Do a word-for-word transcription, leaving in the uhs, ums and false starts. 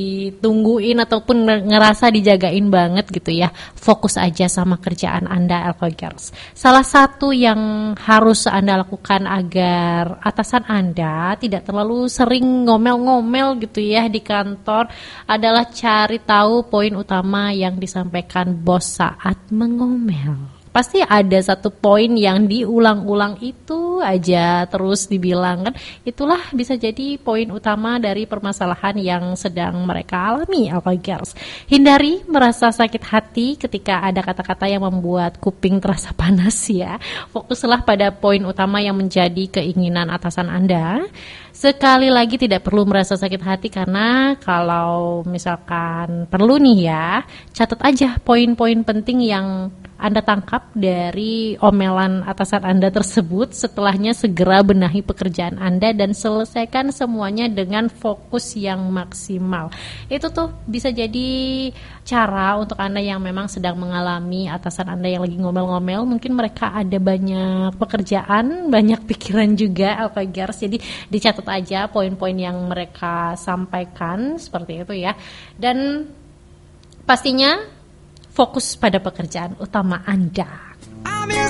ditungguin ataupun ngerasa dijagain banget gitu ya, fokus aja sama kerjaan Anda, Alphagers. Salah satu yang harus Anda lakukan agar atasan Anda tidak terlalu sering ngomel-ngomel gitu ya di kantor adalah cari tahu poin utama yang disampaikan bos saat mengomel. Pasti ada satu poin yang diulang-ulang itu aja terus dibilang kan, itulah bisa jadi poin utama dari permasalahan yang sedang mereka alami, Alphagers. Hindari merasa sakit hati ketika ada kata-kata yang membuat kuping terasa panas ya. Fokuslah pada poin utama yang menjadi keinginan atasan Anda. Sekali lagi tidak perlu merasa sakit hati karena kalau misalkan perlu nih ya, catat aja poin-poin penting yang Anda tangkap dari omelan atasan Anda tersebut. Setelahnya segera benahi pekerjaan Anda dan selesaikan semuanya dengan fokus yang maksimal. Itu tuh bisa jadi cara untuk Anda yang memang sedang mengalami atasan Anda yang lagi ngomel-ngomel. Mungkin mereka ada banyak pekerjaan, banyak pikiran juga, Alphagers. Jadi dicatat aja poin-poin yang mereka sampaikan seperti itu ya. Dan pastinya fokus pada pekerjaan utama Anda.